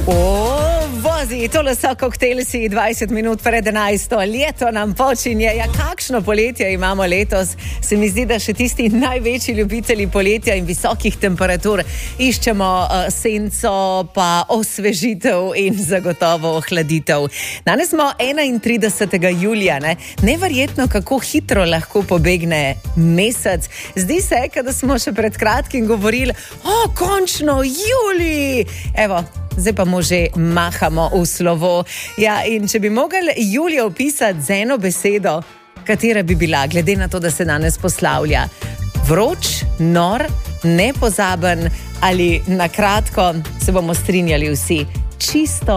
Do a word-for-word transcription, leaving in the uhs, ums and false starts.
O, vozi, tole so koktejlsi dvajset minut pred enajsto. Leto nam počinje. Ja, kakšno poletje imamo letos. Se mi zdi, da še tisti največji ljubitelji poletja in visokih temperatur iščemo uh, senco, pa osvežitev in zagotovo ohladitev. Danes smo enaintridesetega julija, ne? Neverjetno, kako hitro lahko pobegne mesec. Zdi se, da smo še pred kratkim govorili, o, končno, julij! Evo, zdaj pa mu že mahamo v slovo. Ja, in če bi mogli Julijo opisati z eno besedo, katera bi bila, glede na to, da se danes poslavlja? Vroč, nor, nepozaben ali na kratko, se bomo strinjali vsi, čisto